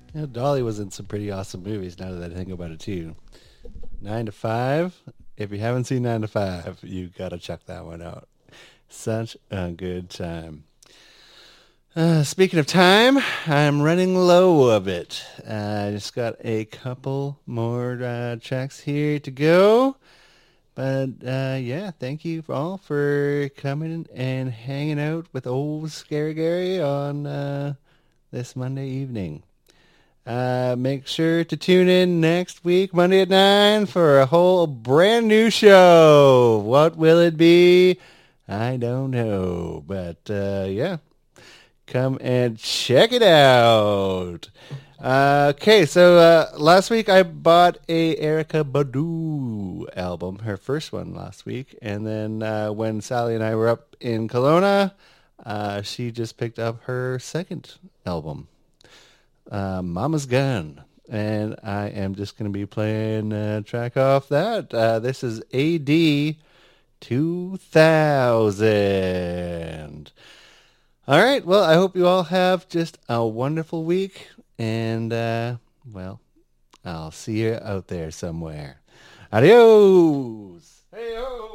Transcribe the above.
Yeah, Dolly was in some pretty awesome movies. Now that I think about it too. 9 to 5. If you haven't seen 9 to 5, you gotta check that one out. Such a good time. Speaking of time, I'm running low of it. I just got a couple more tracks here to go. But yeah, thank you all for coming and hanging out with old Scary Gary on this Monday evening. Make sure to tune in next week, Monday at 9, for a whole brand new show. What will it be? I don't know. But yeah, come and check it out. Okay, so last week I bought a Erica Badu album, her first one last week, and then when Sally and I were up in Kelowna, she just picked up her second album, Mama's Gun, and I am just going to be playing a track off that. This is AD 2000. All right. Well, I hope you all have just a wonderful week. And, well, I'll see you out there somewhere. Adios.